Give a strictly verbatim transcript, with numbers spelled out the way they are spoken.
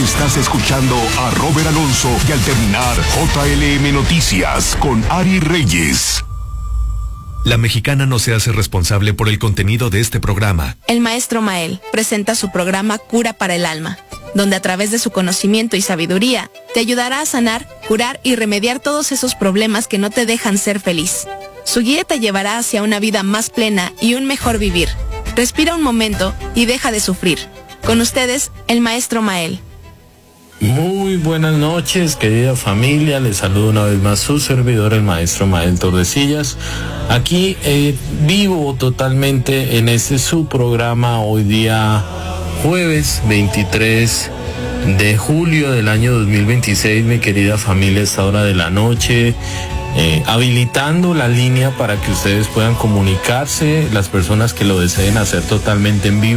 Estás escuchando a Robert Alonso y al terminar J L M Noticias con Ari Reyes. La Mexicana no se hace responsable por el contenido de este programa. El maestro Mael presenta su programa Cura para el Alma, donde a través de su conocimiento y sabiduría te ayudará a sanar, curar y remediar todos esos problemas que no te dejan ser feliz. Su guía te llevará hacia una vida más plena y un mejor vivir. Respira un momento y deja de sufrir. Con ustedes, el maestro Mael. Muy buenas noches, querida familia. Les saludo una vez más su servidor, el maestro Mael Tordesillas. Aquí eh, vivo totalmente en este su programa hoy día jueves veintitrés de julio del año dos mil veintiséis, mi querida familia, a esta hora de la noche. Eh, habilitando la línea para que ustedes puedan comunicarse, las personas que lo deseen hacer totalmente en vivo.